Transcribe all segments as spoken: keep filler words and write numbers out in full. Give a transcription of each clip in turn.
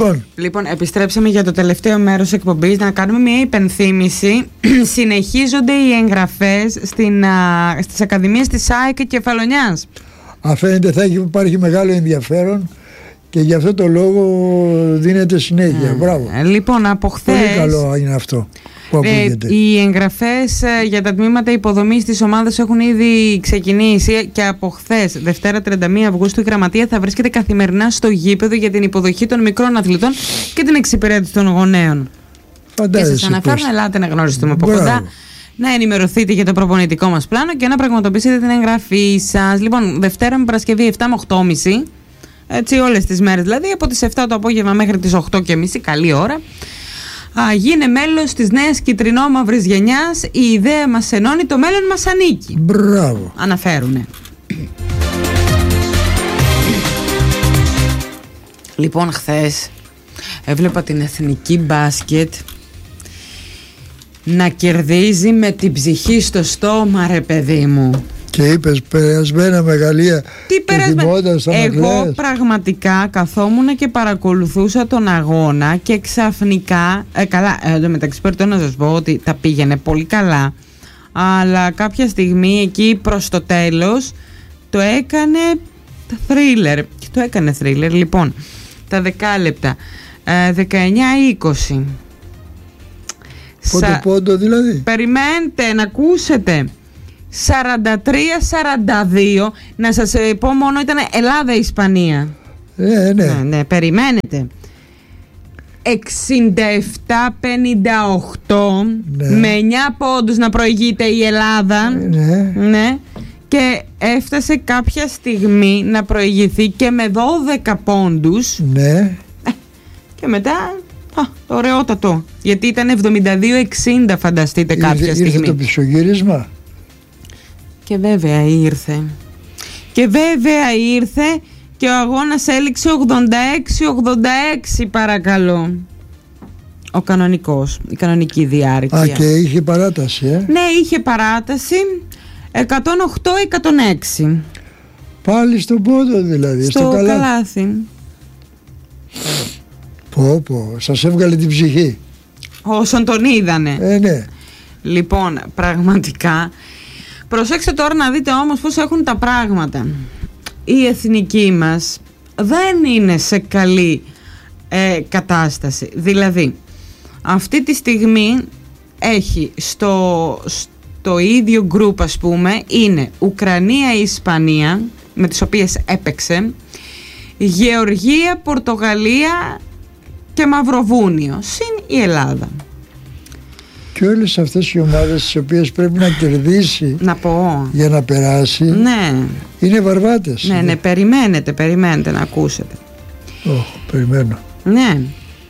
Λοιπόν. λοιπόν, επιστρέψαμε για το τελευταίο μέρος εκπομπής. Να κάνουμε μια υπενθύμηση. Συνεχίζονται οι εγγραφές στην, α, στις Ακαδημίες της ΑΕΚ και Κεφαλονιάς. Αφαίνεται θα υπάρχει μεγάλο ενδιαφέρον και γι' αυτό το λόγο δίνεται συνέχεια. Mm. Μπράβο. Λοιπόν, από χθες. Πολύ καλό είναι αυτό. Ε, οι εγγραφές ε, για τα τμήματα υποδομής της ομάδας έχουν ήδη ξεκινήσει και από χθες, Δευτέρα τριάντα μία Αυγούστου, η Γραμματεία θα βρίσκεται καθημερινά στο γήπεδο για την υποδοχή των μικρών αθλητών και την εξυπηρέτηση των γονέων. Φαντάζεσαι. Και σας αναφέρω, ελάτε να γνωριστούμε από κοντά, να ενημερωθείτε για το προπονητικό μας πλάνο και να πραγματοποιήσετε την εγγραφή σας. Λοιπόν, Δευτέρα με Παρασκευή επτά με οκτώ και μισή, έτσι όλες τις μέρες, δηλαδή από τις επτά το απόγευμα μέχρι τις οκτώ και μισή, καλή ώρα. Α, γίνε μέλος της νέας κυτρινόμαυρης γενιάς. Η ιδέα μας ενώνει, το μέλλον μας ανήκει. Μπράβο. Αναφέρουνε. Λοιπόν, χθες έβλεπα την εθνική μπάσκετ να κερδίζει με την ψυχή στο στόμα, ρε παιδί μου. Και είπες περασμένα μεγαλεία. Τι περασμένα. Εγώ πραγματικά καθόμουν και παρακολουθούσα τον αγώνα και ξαφνικά ε, καλά, ε, μεταξύ περιττών να σας πω ότι τα πήγαινε πολύ καλά, αλλά κάποια στιγμή εκεί προς το τέλος το έκανε θρίλερ. Και το έκανε θρίλερ. Λοιπόν, τα δεκάλεπτα, ε, δεκαεννιά είκοσι. Πόντο Σα... πόντο δηλαδή. Περιμένετε να ακούσετε. σαράντα τρία σαράντα δύο. Να σας πω μόνο, ήταν Ελλάδα-Ισπανία. Ε, ναι. ναι, ναι, περιμένετε. εξήντα επτά πενήντα οκτώ, ναι. Με εννιά πόντους να προηγείται η Ελλάδα. Ναι. Ναι. Και έφτασε κάποια στιγμή να προηγηθεί και με δώδεκα πόντους. Ναι. Και μετά, α, ωραιότατο. Γιατί ήταν εβδομήντα δύο εξήντα, φανταστείτε, κάποια ήρθε, στιγμή. Ήρθε το πισωγύρισμα. Και βέβαια ήρθε. Και βέβαια ήρθε και ο αγώνας έληξε ογδόντα έξι ογδόντα έξι, παρακαλώ. Ο κανονικός, η κανονική διάρκεια. Α, και είχε παράταση, ε. Ναι, είχε παράταση. εκατόν οκτώ εκατόν έξι. Πάλι στον πόντο δηλαδή. Στο, στο καλάθι. καλάθι. Πω πω, σας έβγαλε την ψυχή. Όσον τον είδανε. Ε, ναι. Λοιπόν, πραγματικά. Προσέξτε τώρα να δείτε όμως πώς έχουν τα πράγματα. Η εθνική μας δεν είναι σε καλή ε, κατάσταση. Δηλαδή, αυτή τη στιγμή έχει στο, στο ίδιο γκρουπ, ας πούμε, είναι Ουκρανία, Ισπανία, με τις οποίες έπαιξε, Γεωργία, Πορτογαλία και Μαυροβούνιο, συν η Ελλάδα. Και όλες αυτές οι ομάδες τις οποίες πρέπει να κερδίσει, να πω, για να περάσει, ναι, είναι βαρβάτες. Ναι, ναι, περιμένετε, περιμένετε να ακούσετε. Oh, περιμένω. Ναι.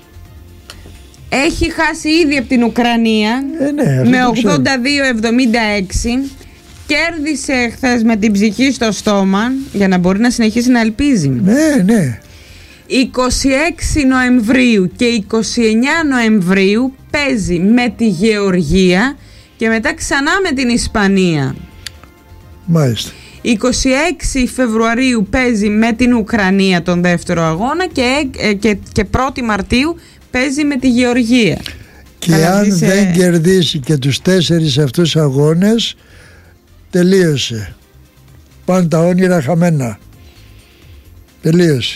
Έχει χάσει ήδη από την Ουκρανία, ε, ναι, με ογδόντα δύο εβδομήντα έξι. Κέρδισε χθες με την ψυχή στο στόμα για να μπορεί να συνεχίσει να ελπίζει. Ναι, ναι. είκοσι έξι Νοεμβρίου και είκοσι εννιά Νοεμβρίου παίζει με τη Γεωργία και μετά ξανά με την Ισπανία. Μάλιστα. είκοσι έξι Φεβρουαρίου παίζει με την Ουκρανία τον δεύτερο αγώνα και, και, και πρώτη Μαρτίου παίζει με τη Γεωργία. Και Καλά, αν είσαι... δεν κερδίσει και τους τέσσερις αυτούς αγώνες, τελείωσε. Πάνε τα όνειρα χαμένα. Τελείωσε.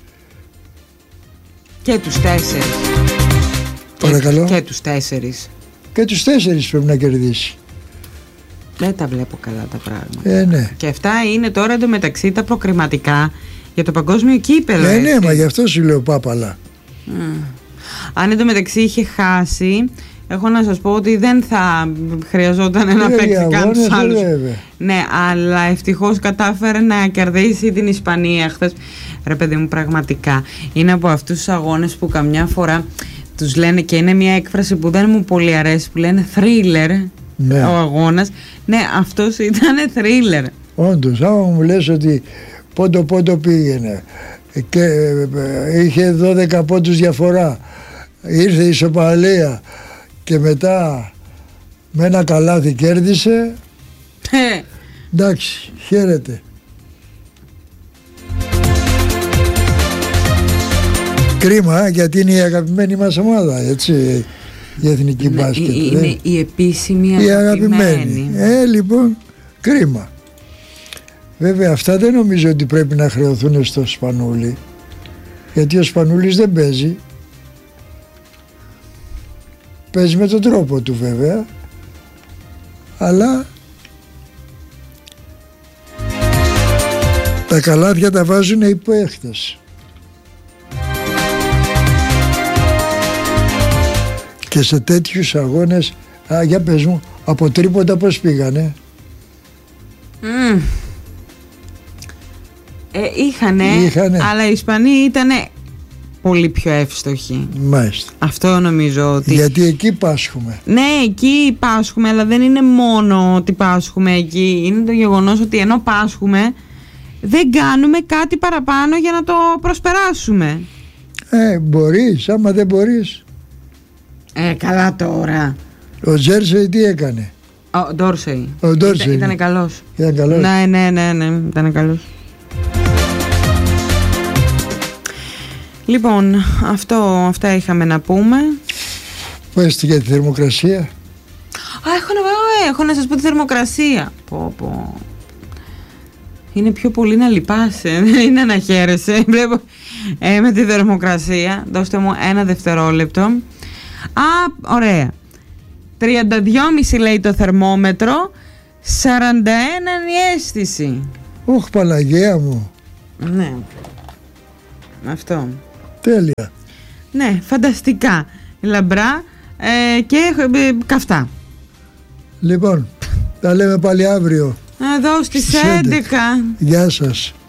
Και τους τέσσερις. Παρακαλώ. Και, και τους τέσσερις. Και τους τέσσερις πρέπει να κερδίσει. Δεν τα βλέπω καλά τα πράγματα. Ε, ναι. Και αυτά είναι τώρα εντωμεταξύ τα προκριματικά για το παγκόσμιο κύπελλο. Ε, ναι, μα γι' αυτό σου λέω πάπαλα. Mm. Αν εντωμεταξύ είχε χάσει, έχω να σας πω ότι δεν θα χρειαζόταν να παίξει καν τους άλλους. Ναι, αλλά ευτυχώς κατάφερε να κερδίσει την Ισπανία χθες. Ρε παιδί μου, πραγματικά είναι από αυτούς τους αγώνες που καμιά φορά τους λένε, και είναι μια έκφραση που δεν μου πολύ αρέσει, που λένε thriller, ναι, ο αγώνας. Ναι, αυτός ήταν thriller. Όντως, άμα μου λες ότι πόντο πόντο πήγαινε και είχε δώδεκα πόντους διαφορά, ήρθε η ισοπαλία και μετά με ένα καλάθι κέρδισε, εντάξει, χαίρετε. Κρίμα, γιατί είναι η αγαπημένη μας ομάδα, έτσι, η εθνική ναι, μπάσκετ. Είναι δε. η επίσημη αγαπημένη. Η αγαπημένη. Ε, λοιπόν, κρίμα. Βέβαια, αυτά δεν νομίζω ότι πρέπει να χρεωθούν στο Σπανούλη, γιατί ο Σπανούλης δεν παίζει. Παίζει με τον τρόπο του βέβαια, αλλά τα καλάθια τα βάζουν οι παίχτες. Και σε τέτοιους αγώνες, α, για πες μου, από τρίποντα πώς πήγανε? Mm. Ε, είχανε, είχανε, αλλά οι Ισπανοί ήτανε πολύ πιο εύστοχοι. Μάλιστα. Αυτό νομίζω ότι... Γιατί εκεί πάσχουμε. Ναι, εκεί πάσχουμε, αλλά δεν είναι μόνο ότι πάσχουμε εκεί. Είναι το γεγονός ότι ενώ πάσχουμε, δεν κάνουμε κάτι παραπάνω για να το προσπεράσουμε. Ε, μπορείς, άμα δεν μπορείς. Ε, καλά τώρα. Ο Τζέρσεϊ τι έκανε? Ο Ντόρσεϊ. Ο Ντόρσεϊ. Ήταν, ήταν καλός. Ήταν καλός. Ναι, ναι, ναι, ναι, ήταν καλός. Λοιπόν, αυτό, αυτά είχαμε να πούμε. Πες για τη θερμοκρασία. Α, έχω να, έχω να σας πω τη θερμοκρασία. Πω, πω. Είναι πιο πολύ να λυπάσαι, δεν είναι να χαίρεσαι. Βλέπω ε, με τη θερμοκρασία. Δώστε μου ένα δευτερόλεπτο. Α, ωραία. τριάντα δύο κόμμα πέντε λέει το θερμόμετρο, σαράντα ένα είναι η αίσθηση. Ωχ, Παναγία μου. Ναι. Αυτό. Τέλεια. Ναι, φανταστικά. Λαμπρά ε, και ε, καυτά. Λοιπόν, τα λέμε πάλι αύριο. Εδώ στις έντεκα. Γεια σας.